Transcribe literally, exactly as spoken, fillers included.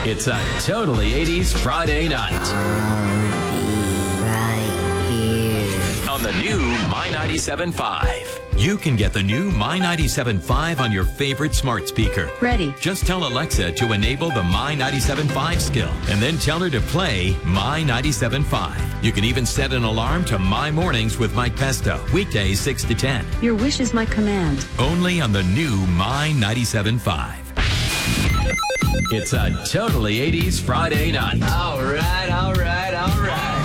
It's a totally eighties Friday night. I'll be right here. On the new My ninety-seven point five. You can get the new My ninety-seven point five on your favorite smart speaker. Ready. Just tell Alexa to enable the My ninety-seven point five skill and then tell her to play My ninety-seven point five. You can even set an alarm to My Mornings with Mike Pesto, weekdays six to ten. Your wish is my command. Only on the new My ninety-seven point five. It's a totally eighties Friday night. All right, all right, all right.